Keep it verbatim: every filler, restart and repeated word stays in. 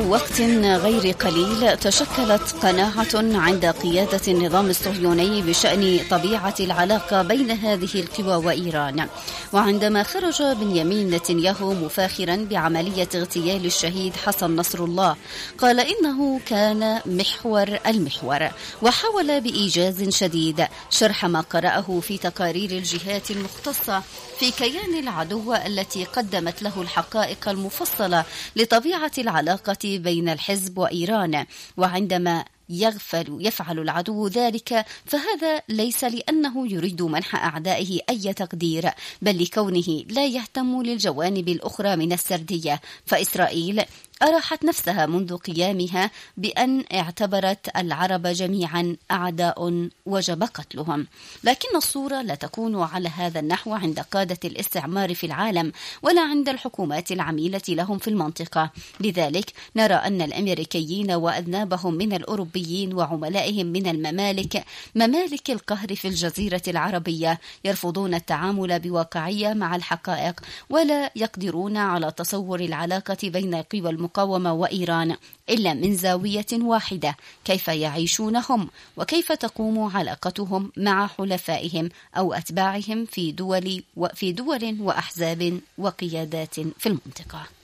وقت غير قليل تشكلت قناعة عند قيادة النظام الصهيوني بشأن طبيعة العلاقة بين هذه القوى وإيران. وعندما خرج بنيامين نتنياهو مفاخرا بعملية اغتيال الشهيد حسن نصر الله، قال إنه كان محور المحور، وحاول بإيجاز شديد شرح ما قرأه في تقارير الجهات المختصة في كيان العدو التي قدمت له الحقائق المفصلة لطبيعة العلاقة بين الحزب وإيران. وعندما يغفل يفعل العدو ذلك فهذا ليس لأنه يريد منح أعدائه أي تقدير، بل لكونه لا يهتم للجوانب الأخرى من السردية. فإسرائيل أراحت نفسها منذ قيامها بأن اعتبرت العرب جميعا أعداء وجب قتلهم، لكن الصورة لا تكون على هذا النحو عند قادة الاستعمار في العالم ولا عند الحكومات العميلة لهم في المنطقة. لذلك نرى أن الأمريكيين وأذنابهم من الأوروبيين وعملائهم من الممالك ممالك القهر في الجزيرة العربية يرفضون التعامل بواقعية مع الحقائق، ولا يقدرون على تصور العلاقة بين القوى المقاومة وإيران إلا من زاوية واحدة: كيف يعيشون هم، وكيف تقوم علاقتهم مع حلفائهم أو أتباعهم في دول وفي دول وأحزاب وقيادات في المنطقة.